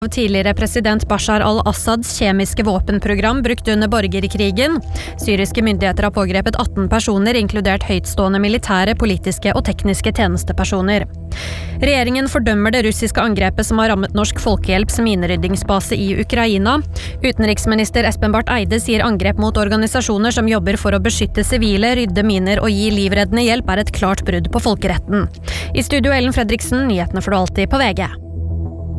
Tidligere president Bashar al-Assads kjemiske våpenprogram brukt under borgerkrigen. Syriske myndigheter har pågrepet 18 personer, inkludert høytstående militære, politiske og tekniske tjenestepersoner. Regjeringen fordømmer det russiske angrepet som har rammet Norsk Folkehjelps mineryddingsbase i Ukraina. Utenriksminister Espen Barth Eide sier angrep mot organisasjoner som jobber for å beskytte sivile, rydde miner og gi livreddende hjelp er et klart brudd på folkeretten. I studio Ellen Fredriksen, nyhetene får du alltid på VG.